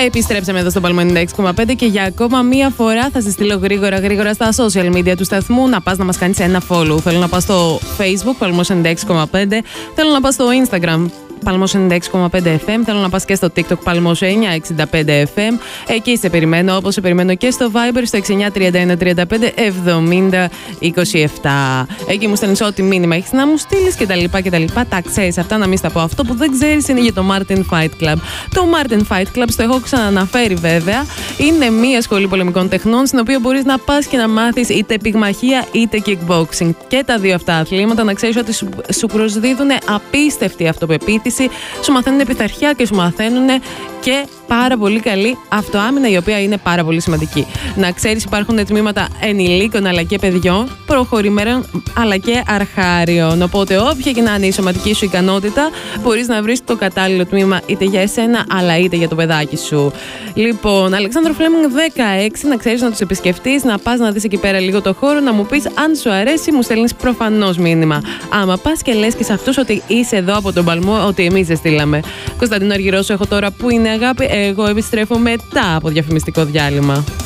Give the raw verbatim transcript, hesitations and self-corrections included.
Επιστρέψαμε εδώ στο Παλμό ενενήντα έξι κόμμα πέντε και για ακόμα μία φορά θα σε στείλω γρήγορα γρήγορα στα social media του σταθμού να πας να μας κάνεις ένα follow. Θέλω να πας στο Facebook, Παλμός ενενήντα έξι κόμμα πέντε. Θέλω να πας στο Instagram, Παλμός ενενήντα έξι κόμμα πέντε εφ εμ. Θέλω να πας και στο TikTok, Παλμός εννιακόσια εξήντα πέντε εφ εμ. Εκεί σε περιμένω, όπως σε περιμένω και στο Viber, στο εξήντα εννιά τριάντα ένα τριάντα πέντε εβδομήντα είκοσι επτά. Εκεί μου στέλνεις ό,τι μήνυμα έχεις να μου στείλεις κτλ. κτλ. Τα ξέρεις αυτά, να μην στα πω. Αυτό που δεν ξέρεις είναι για το Martin Fight Club. Το Martin Fight Club, στο έχω ξαναναφέρει βέβαια, είναι μία σχολή πολεμικών τεχνών στην οποία μπορείς να πας και να μάθεις είτε πυγμαχία είτε kickboxing. Και τα δύο αυτά αθλήματα να ξέρεις ότι σου, σου προσδίδουν απίστευτη αυτοπεποίθηση, σου μαθαίνουν πειθαρχία και σου μαθαίνουν και πάρα πολύ καλή αυτοάμυνα, η οποία είναι πάρα πολύ σημαντική. Να ξέρεις, υπάρχουν τμήματα ενηλίκων αλλά και παιδιών, προχωρημένων αλλά και αρχάριων. Οπότε, όποια και να είναι η σωματική σου ικανότητα, μπορείς να βρεις το κατάλληλο τμήμα είτε για εσένα αλλά είτε για το παιδάκι σου. Λοιπόν, Αλεξάνδρο Φλέμινγκ δεκαέξι, να ξέρεις να τους επισκεφτείς, να πας να δεις εκεί πέρα λίγο το χώρο, να μου πεις αν σου αρέσει, μου στέλνεις προφανώς μήνυμα. Άμα πας και λες και σε αυτούς ότι είσαι εδώ από τον Παλμό, ότι εμείς σε στείλαμε. Κωνσταντίνο Αργυρώσου έχω τώρα, που είναι αγάπη. Εγώ επιστρέφω μετά από διαφημιστικό διάλειμμα.